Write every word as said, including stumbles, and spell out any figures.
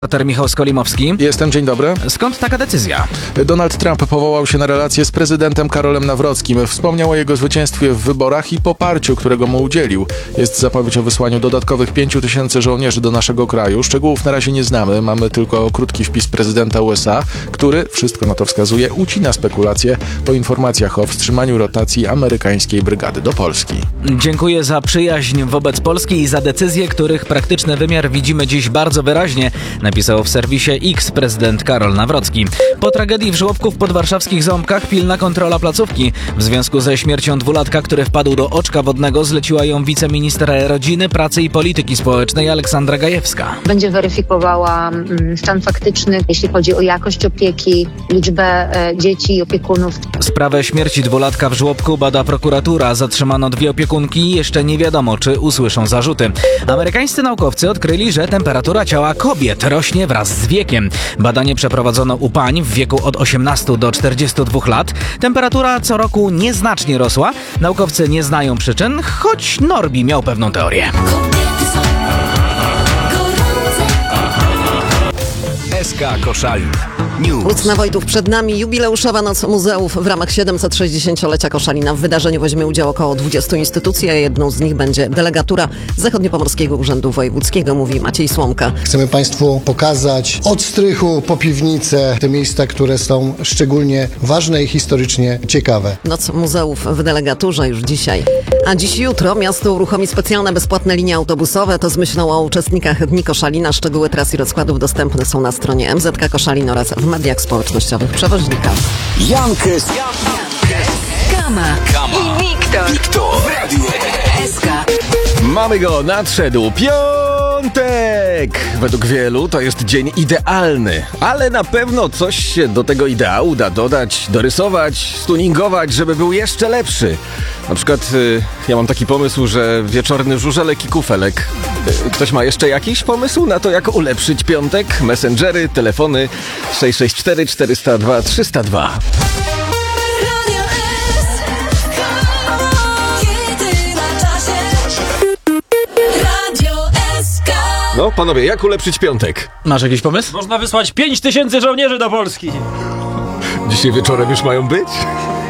Reporter Michał Skolimowski. Jestem, dzień dobry. Skąd taka decyzja? Donald Trump powołał się na relacje z prezydentem Karolem Nawrockim. Wspomniał o jego zwycięstwie w wyborach i poparciu, którego mu udzielił. Jest zapowiedź o wysłaniu dodatkowych pięciu tysięcy żołnierzy do naszego kraju. Szczegółów na razie nie znamy. Mamy tylko krótki wpis prezydenta U S A, który, wszystko na to wskazuje, ucina spekulacje po informacjach o wstrzymaniu rotacji amerykańskiej brygady do Polski. Dziękuję za przyjaźń wobec Polski i za decyzje, których praktyczny wymiar widzimy dziś bardzo wyraźnie, napisał w serwisie X prezydent Karol Nawrocki. Po tragedii w żłobku w podwarszawskich Ząbkach pilna kontrola placówki. W związku ze śmiercią dwulatka, który wpadł do oczka wodnego, zleciła ją wiceminister rodziny, pracy i polityki społecznej Aleksandra Gajewska. Będzie weryfikowała stan faktyczny, jeśli chodzi o jakość opieki, liczbę dzieci i opiekunów. Sprawę śmierci dwulatka w żłobku bada prokuratura. Zatrzymano dwie opiekunki i jeszcze nie wiadomo, czy usłyszą zarzuty. Amerykańscy naukowcy odkryli, że temperatura ciała kobiet rośnie wraz z wiekiem. Badanie przeprowadzono u pań w wieku od osiemnastu do czterdziestu dwóch lat. Temperatura co roku nieznacznie rosła. Naukowcy nie znają przyczyn, choć Norbi miał pewną teorię. S K Koszalin News. Ósma Wojtów przed nami, jubileuszowa noc muzeów. W ramach siedemset sześćdziesięciolecia Koszalina w wydarzeniu weźmie udział około dwudziestu instytucji, a jedną z nich będzie delegatura Zachodniopomorskiego Urzędu Wojewódzkiego, mówi Maciej Słomka. Chcemy Państwu pokazać od Strychu po Piwnicę te miejsca, które są szczególnie ważne i historycznie ciekawe. Noc muzeów w delegaturze już dzisiaj. A dziś jutro miasto uruchomi specjalne bezpłatne linie autobusowe. To z myślą o uczestnikach Dni Koszalina. Szczegóły tras i rozkładów dostępne są na stronie M Z K Koszalin oraz w mediach społecznościowych przewoźnika. Jankes, Kama i Wiktor. Wiktor. S K. Mamy go, nadszedł piątek! Według wielu to jest dzień idealny, ale na pewno coś się do tego ideału da dodać, dorysować, stuningować, żeby był jeszcze lepszy. Na przykład y, ja mam taki pomysł, że wieczorny żużelek i kufelek. Y, ktoś ma jeszcze jakiś pomysł na to, jak ulepszyć piątek? Messengery, telefony sześć sześć cztery cztery zero dwa trzy zero dwa. No, panowie, jak ulepszyć piątek? Masz jakiś pomysł? Można wysłać pięć tysięcy żołnierzy do Polski. Dzisiaj wieczorem już mają być?